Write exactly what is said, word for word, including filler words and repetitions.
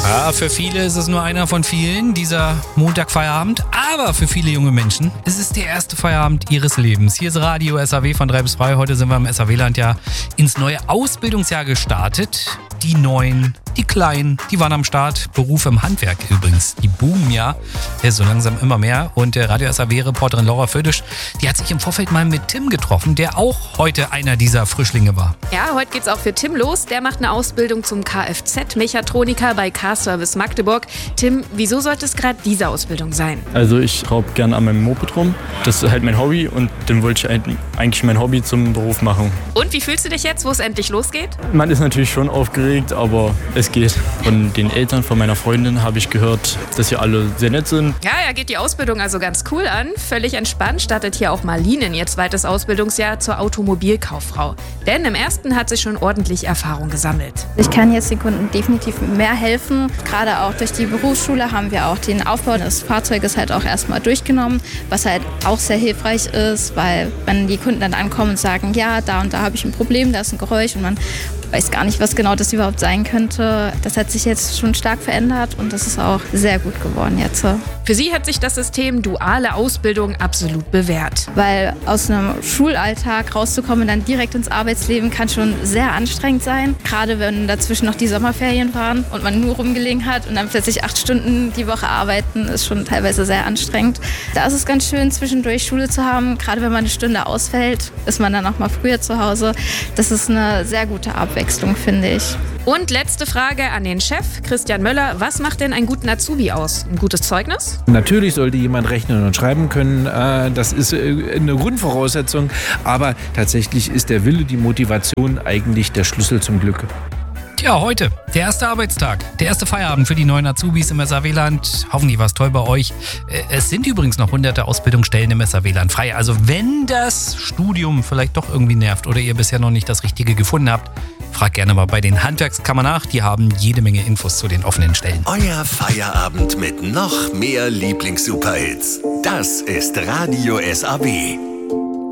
Ja, für viele ist es nur einer von vielen, dieser Montagfeierabend. Aber für viele junge Menschen ist es der erste Feierabend ihres Lebens. Hier ist Radio S A W von drei bis drei. Heute sind wir im S A W-Land ja ins neue Ausbildungsjahr gestartet. Die Neuen, die Kleinen, die waren am Start. Berufe im Handwerk übrigens, die boomen ja so langsam immer mehr. Und der Radio S A W-Reporterin Laura Födisch, die hat sich im Vorfeld mal mit Tim getroffen, der auch heute einer dieser Frischlinge war. Ja, heute geht's auch für Tim los. Der macht eine Ausbildung zum Kfz-Mechatroniker bei Car-Service Magdeburg. Tim, wieso sollte es gerade diese Ausbildung sein? Also ich schraube gerne an meinem Moped rum. Das ist halt mein Hobby und dann wollte ich eigentlich mein Hobby zum Beruf machen. Und wie fühlst du dich jetzt, wo es endlich losgeht? Man ist natürlich schon aufgeregt, aber es geht. Von den Eltern von meiner Freundin habe ich gehört, dass sie alle sehr nett sind. Ja, ja, geht die Ausbildung also ganz cool an. Völlig entspannt startet hier auch Marlene in ihr zweites Ausbildungsjahr zur Automobilkauffrau. Denn im ersten hat sie schon ordentlich Erfahrung gesammelt. Ich kann jetzt den Kunden definitiv mehr helfen. Gerade auch durch die Berufsschule haben wir auch den Aufbau des Fahrzeuges halt auch erstmal durchgenommen, was halt auch sehr hilfreich ist, weil wenn die Kunden dann ankommen und sagen, ja, da und da habe ich ein Problem, da ist ein Geräusch und man weiß gar nicht, was genau das überhaupt sein könnte. Das hat sich jetzt schon stark verändert und das ist auch sehr gut geworden jetzt. Für sie hat sich das System duale Ausbildung absolut bewährt. Weil aus einem Schulalltag rauszukommen und dann direkt ins Arbeitsleben kann schon sehr anstrengend sein. Gerade wenn dazwischen noch die Sommerferien waren und man nur rumgelegen hat und dann plötzlich acht Stunden die Woche arbeiten, ist schon teilweise sehr anstrengend. Da ist es ganz schön, zwischendurch Schule zu haben. Gerade wenn man eine Stunde ausfällt, ist man dann auch mal früher zu Hause. Das ist eine sehr gute Abwechslung, finde ich. Und letzte Frage an den Chef, Christian Möller. Was macht denn einen guten Azubi aus? Ein gutes Zeugnis? Natürlich sollte jemand rechnen und schreiben können. Das ist eine Grundvoraussetzung. Aber tatsächlich ist der Wille, die Motivation eigentlich der Schlüssel zum Glück. Ja, heute, der erste Arbeitstag, der erste Feierabend für die neuen Azubis im S A W-Land. Hoffentlich war es toll bei euch. Es sind übrigens noch hunderte Ausbildungsstellen im S A W-Land frei. Also wenn das Studium vielleicht doch irgendwie nervt oder ihr bisher noch nicht das Richtige gefunden habt, fragt gerne mal bei den Handwerkskammern nach. Die haben jede Menge Infos zu den offenen Stellen. Euer Feierabend mit noch mehr Lieblings-Superhits. Das ist Radio S A W.